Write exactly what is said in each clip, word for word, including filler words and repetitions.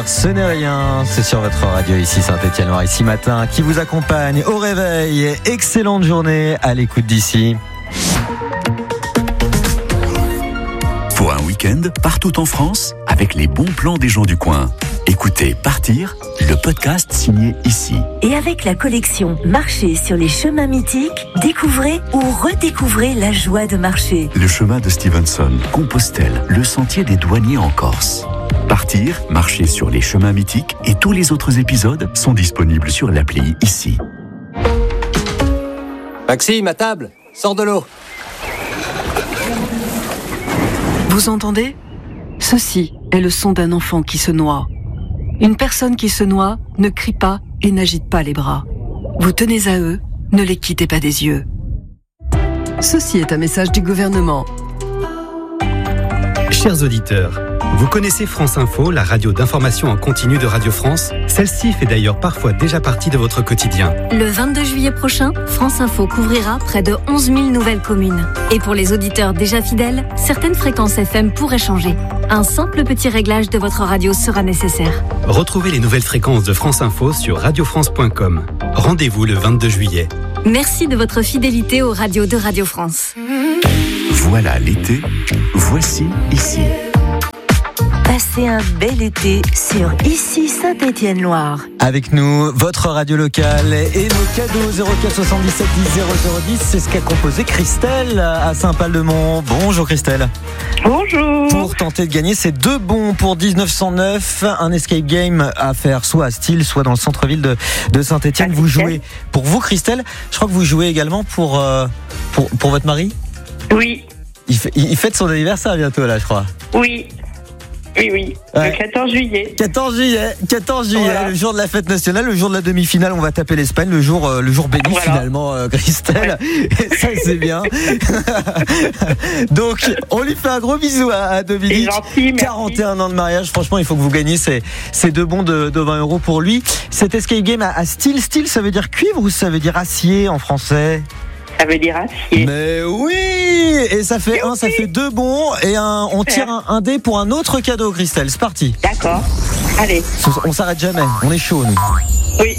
ce n'est rien. C'est sur votre radio ici Saint-Étienne-Loire, ici matin, qui vous accompagne au réveil. Excellente journée à l'écoute d'ici. Pour un week-end partout en France, avec les bons plans des gens du coin. Écoutez Partir, le podcast signé ici. Et avec la collection Marcher sur les chemins mythiques, découvrez ou redécouvrez la joie de marcher. Le chemin de Stevenson, Compostelle, le sentier des douaniers en Corse. Partir, marcher sur les chemins mythiques et tous les autres épisodes sont disponibles sur l'appli ici. Maxime, à table, sors de l'eau. Vous entendez ? Ceci est le son d'un enfant qui se noie. Une personne qui se noie ne crie pas et n'agite pas les bras. Vous tenez à eux, ne les quittez pas des yeux. Ceci est un message du gouvernement. Chers auditeurs, vous connaissez France Info, la radio d'information en continu de Radio France ? Celle-ci fait d'ailleurs parfois déjà partie de votre quotidien. Le vingt-deux juillet prochain, France Info couvrira près de onze mille nouvelles communes. Et pour les auditeurs déjà fidèles, certaines fréquences F M pourraient changer. Un simple petit réglage de votre radio sera nécessaire. Retrouvez les nouvelles fréquences de France Info sur radio france point com. Rendez-vous le vingt-deux juillet. Merci de votre fidélité aux radios de Radio France. Voilà l'été, voici ici. Passez un bel été sur ici Saint-Étienne-Loire. Avec nous, votre radio locale et nos cadeaux zéro quatre soixante-dix-sept dix zéro zéro dix, c'est ce qu'a composé Christelle à Saint-Pal-de-Mont. Bonjour Christelle. Bonjour. Pour tenter de gagner ces deux bons pour dix-neuf cent neuf, un escape game à faire soit à Style, soit dans le centre-ville de, de Saint-Étienne. Vous jouez pour vous Christelle, je crois que vous jouez également pour, euh, pour, pour votre mari ? Oui. Il, fait, il fête son anniversaire bientôt là je crois. Oui. Oui, oui, ouais. Le quatorze juillet. quatorze juillet, quatorze juillet, voilà. Le jour de la fête nationale, le jour de la demi-finale, on va taper l'Espagne, le jour, euh, le jour béni voilà. Finalement, euh, Christelle. Ouais. Et ça, c'est bien. Donc, on lui fait un gros bisou à, à Dominique. Gentil, quarante et un ans de mariage, franchement, il faut que vous gagniez ces, ces deux bons de, de vingt euros pour lui. Cet escape game à, à Style, Style, ça veut dire cuivre ou ça veut dire acier en français ? Ça veut dire acier. Mais oui. Et ça fait un, ça fait deux bons. Et un, on tire un, un dé pour un autre cadeau, Christelle. C'est parti. D'accord. Allez. On s'arrête jamais. On est chaud, nous. Oui.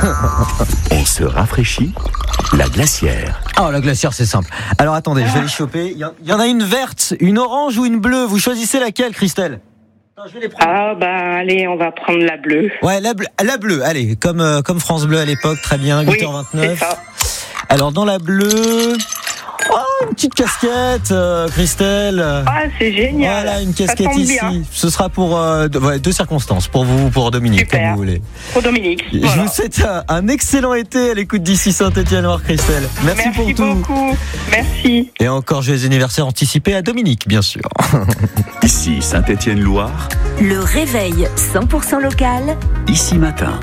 On se rafraîchit. La glacière. Oh, la glacière, c'est simple. Alors, attendez, je vais les choper. Il y, y en a une verte, une orange ou une bleue. Vous choisissez laquelle, Christelle ? Non, je vais les prendre. Ah, bah, allez, on va prendre la bleue. Ouais, la, ble- la bleue. Allez, comme, euh, comme France Bleu à l'époque. Très bien, huit heures vingt-neuf. Oui, c'est ça. Alors, dans la bleue... Oh, une petite casquette, euh, Christelle. Ah, c'est génial. Voilà, une casquette ici. Bien. Ce sera pour euh, deux, ouais, deux circonstances, pour vous ou pour Dominique, super. Comme vous voulez. Pour Dominique. Je voilà. vous souhaite un, un excellent été à l'écoute d'ici Saint-Étienne-Loire, Christelle. Merci, Merci pour tout. beaucoup. Merci. Et encore joyeux anniversaire anticipé à Dominique, bien sûr. Ici Saint-Étienne-Loire. Le réveil cent pour cent local. Ici matin.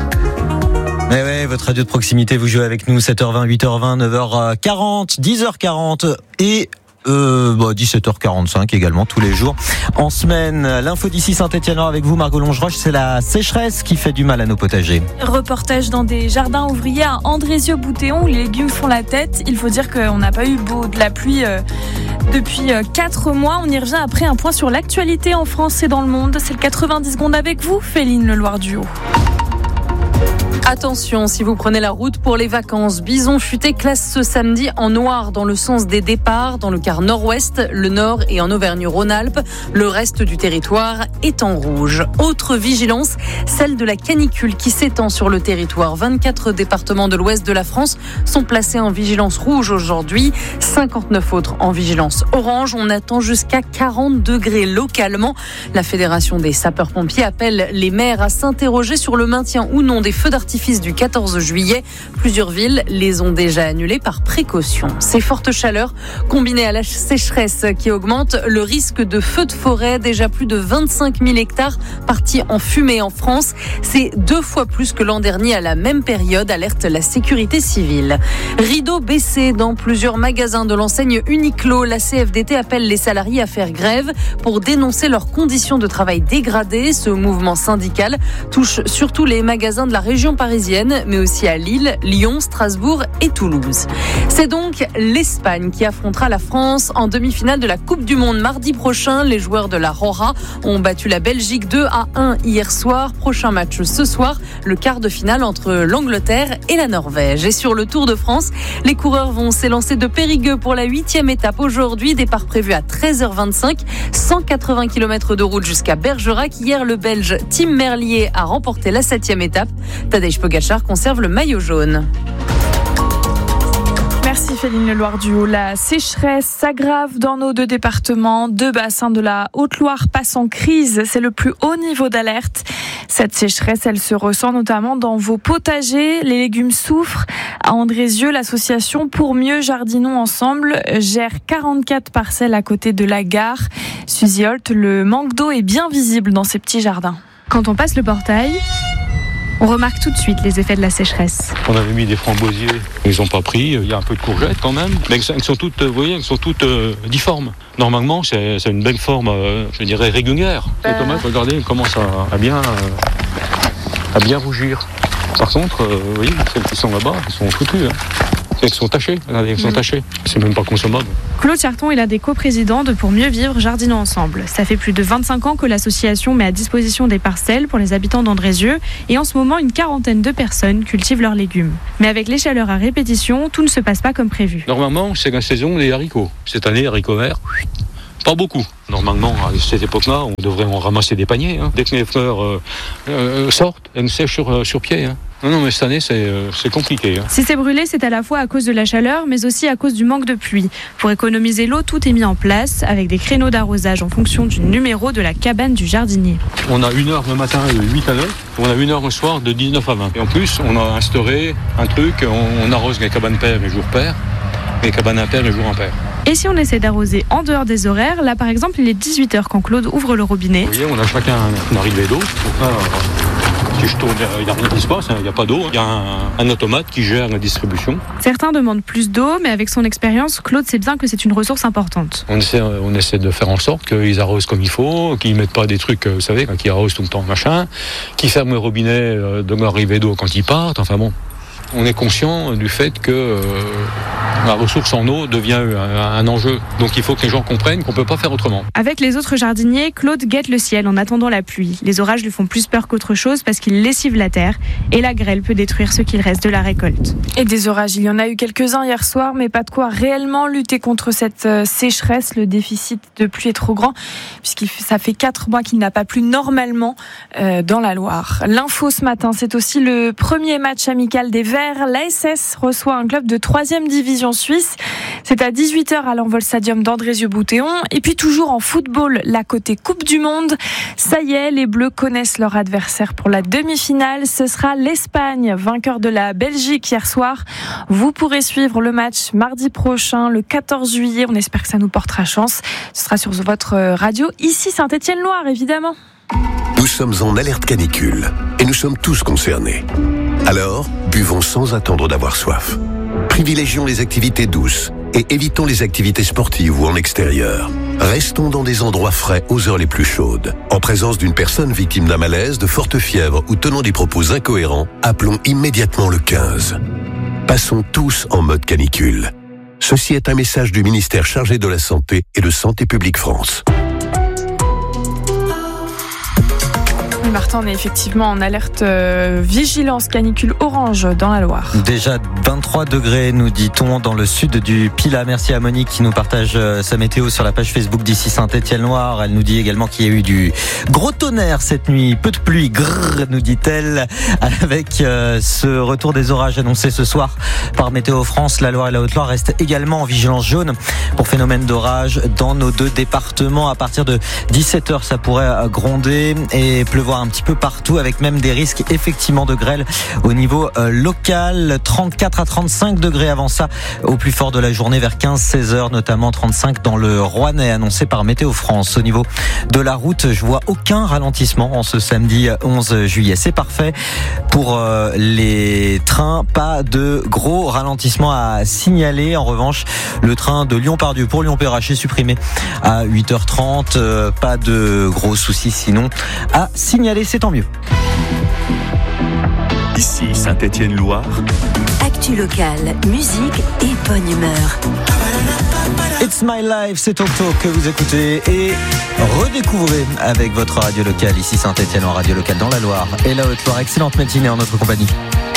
Mais ouais, votre radio de proximité, vous jouez avec nous, sept heures vingt, huit heures vingt, neuf heures quarante, dix heures quarante et euh, bah, dix-sept heures quarante-cinq également tous les jours. En semaine, l'info d'ici Saint-Étienne-Loire avec vous, Margot Longeroche, c'est la sécheresse qui fait du mal à nos potagers. Reportage dans des jardins ouvriers à Andrézieux-Boutéon où les légumes font la tête. Il faut dire qu'on n'a pas eu beau de la pluie euh, depuis euh, quatre mois. On y revient après un point sur l'actualité en France et dans le monde. C'est le quatre-vingt-dix secondes avec vous, Féline Leloir-Duhaut. Attention, si vous prenez la route pour les vacances, Bison Futé classe ce samedi en noir dans le sens des départs, dans le quart nord-ouest, le nord et en Auvergne-Rhône-Alpes. Le reste du territoire est en rouge. Autre vigilance, celle de la canicule qui s'étend sur le territoire. vingt-quatre départements de l'ouest de la France sont placés en vigilance rouge aujourd'hui, cinquante-neuf autres en vigilance orange. On attend jusqu'à quarante degrés localement. La Fédération des sapeurs-pompiers appelle les maires à s'interroger sur le maintien ou non des feux d'artifice du quatorze juillet. Plusieurs villes les ont déjà annulés par précaution. Ces fortes chaleurs, combinées à la sécheresse qui augmente, le risque de feux de forêt, déjà plus de vingt-cinq mille hectares partis en fumée en France. C'est deux fois plus que l'an dernier à la même période, alerte la sécurité civile. Rideau baissé dans plusieurs magasins de l'enseigne Uniqlo. La C F D T appelle les salariés à faire grève pour dénoncer leurs conditions de travail dégradées. Ce mouvement syndical touche surtout les magasins de la région parisienne, mais aussi à Lille, Lyon, Strasbourg et Toulouse. C'est donc l'Espagne qui affrontera la France en demi-finale de la Coupe du Monde mardi prochain. Les joueurs de la Rora ont battu la Belgique deux à un hier soir. Prochain match ce soir, le quart de finale entre l'Angleterre et la Norvège. Et sur le Tour de France, les coureurs vont s'élancer de Périgueux pour la huitième étape aujourd'hui. Départ prévu à treize heures vingt-cinq, cent quatre-vingts kilomètres de route jusqu'à Bergerac. Hier, le Belge Tim Merlier a remporté la septième étape. Tadej Pogačar conserve le maillot jaune. Merci Féline Le Loir-du-Haut. La sécheresse s'aggrave dans nos deux départements. Deux bassins de la Haute-Loire passent en crise. C'est le plus haut niveau d'alerte. Cette sécheresse, elle se ressent notamment dans vos potagers. Les légumes souffrent. À Andrézieux, l'association Pour mieux jardinons ensemble gère quarante-quatre parcelles à côté de la gare. Suzy Holt, le manque d'eau est bien visible dans ces petits jardins. Quand on passe le portail, on remarque tout de suite les effets de la sécheresse. On avait mis des framboisiers, ils n'ont pas pris. Il y a un peu de courgettes quand même, mais elles sont toutes, vous voyez, elles sont toutes euh, difformes. Normalement, c'est, c'est une belle forme, euh, je dirais, régulière. Les tomates, regardez, elles commencent à, à bien, euh, à bien rougir. Par contre, euh, vous voyez, celles qui sont là-bas, elles sont foutues. Hein. Elles sont tachées, regardez, elles sont tachées. C'est même pas consommable. Claude Charton est l'un des coprésidents de Pour mieux vivre jardinons ensemble. Ça fait plus de vingt-cinq ans que l'association met à disposition des parcelles pour les habitants d'Andrézieux et en ce moment, une quarantaine de personnes cultivent leurs légumes. Mais avec les chaleurs à répétition, tout ne se passe pas comme prévu. Normalement, c'est la saison des haricots. Cette année, haricots verts, pas beaucoup. Normalement, à cette époque-là, on devrait en ramasser des paniers. Hein. Dès que les fleurs euh, euh, sortent, elles sèchent sur, euh, sur pied. Hein. Non, non, mais cette année, c'est, euh, c'est compliqué. Hein. Si c'est brûlé, c'est à la fois à cause de la chaleur, mais aussi à cause du manque de pluie. Pour économiser l'eau, tout est mis en place, avec des créneaux d'arrosage en fonction du numéro de la cabane du jardinier. On a une heure le matin de huit à neuf, on a une heure le soir de dix-neuf à vingt. Et en plus, on a instauré un truc, on, on arrose les cabanes paires les jours pairs, et les cabanes impaires les jours impairs. Et si on essaie d'arroser en dehors des horaires, là par exemple il est dix-huit heures quand Claude ouvre le robinet. Vous voyez, on a chacun une arrivée d'eau. Donc là, si je tourne, il n'y a rien qui se passe, il n'y a pas d'eau. Il y a un, un automate qui gère la distribution. Certains demandent plus d'eau, mais avec son expérience, Claude sait bien que c'est une ressource importante. On essaie, on essaie de faire en sorte qu'ils arrosent comme il faut, qu'ils ne mettent pas des trucs, vous savez, qu'ils arrosent tout le temps, machin, qu'ils ferment le robinet de l'arrivée d'eau quand ils partent, enfin bon. On est conscient du fait que euh, la ressource en eau devient un, un enjeu. Donc il faut que les gens comprennent qu'on ne peut pas faire autrement. Avec les autres jardiniers, Claude guette le ciel en attendant la pluie. Les orages lui font plus peur qu'autre chose parce qu'il lessive la terre et la grêle peut détruire ce qu'il reste de la récolte. Et des orages, il y en a eu quelques-uns hier soir, mais pas de quoi réellement lutter contre cette sécheresse. Le déficit de pluie est trop grand puisque ça fait quatre mois qu'il n'a pas plu normalement euh, dans la Loire. L'info ce matin, c'est aussi le premier match amical des Verts. L'A S S reçoit un club de troisième division suisse. C'est à dix-huit heures à l'Envol Stadium d'Andrézieux-Boutéon. Et puis toujours en football, la côté Coupe du Monde. Ça y est, les Bleus connaissent leur adversaire pour la demi-finale. Ce sera l'Espagne, vainqueur de la Belgique hier soir. Vous pourrez suivre le match mardi prochain, le quatorze juillet. On espère que ça nous portera chance. Ce sera sur votre radio, ici Saint-Étienne-Loire, évidemment. Nous sommes en alerte canicule et nous sommes tous concernés. Alors, buvons sans attendre d'avoir soif. Privilégions les activités douces et évitons les activités sportives ou en extérieur. Restons dans des endroits frais aux heures les plus chaudes. En présence d'une personne victime d'un malaise, de forte fièvre ou tenant des propos incohérents, appelons immédiatement le quinze. Passons tous en mode canicule. Ceci est un message du ministère chargé de la Santé et de Santé publique France. Martin, on est effectivement en alerte euh, vigilance canicule orange dans la Loire. Déjà vingt-trois degrés, nous dit-on, dans le sud du Pilat. Merci à Monique qui nous partage euh, sa météo sur la page Facebook d'ici Saint-Étienne-Loire. Elle nous dit également qu'il y a eu du gros tonnerre cette nuit, peu de pluie, grrr, nous dit-elle, avec euh, ce retour des orages annoncé ce soir par Météo France. La Loire et la Haute-Loire restent également en vigilance jaune pour phénomène d'orage dans nos deux départements. À partir de dix-sept heures, ça pourrait gronder et pleuvoir un petit peu partout, avec même des risques effectivement de grêle au niveau euh, local. trente-quatre à trente-cinq degrés avant ça au plus fort de la journée vers quinze à seize heures, notamment trente-cinq dans le Rouennais annoncé par Météo France. Au niveau de la route, je vois aucun ralentissement en ce samedi onze juillet. C'est parfait pour euh, les trains, pas de gros ralentissement à signaler. En revanche, le train de Lyon-Pardieu pour Lyon-Perrache est supprimé à huit heures trente. Euh, pas de gros soucis sinon à signaler. C'est tant mieux. Ici Saint-Étienne-Loire. Actu locale, musique et bonne humeur. It's My Life, c'est Toto que vous écoutez et redécouvrez avec votre radio locale, ici Saint-Étienne en radio locale dans la Loire et la Haute-Loire. Excellente matinée en notre compagnie.